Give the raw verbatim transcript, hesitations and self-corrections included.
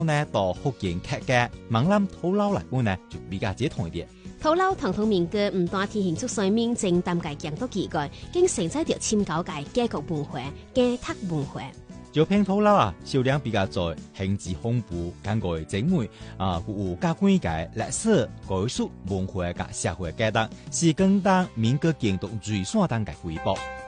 呢到福建客嘅閩南土樓嚟講呢，就比較接同一點。 土樓唐同民歌唔單體現出上面正淡嘅強多幾個，更承載着深厚嘅家國文化、家族文化。 招聘土樓啊，銷量比較在興致豐富、更加精美啊，有加關嘅歷史、藝術、文化嘅社會價值，是更當民歌行動最山當嘅瑰寶。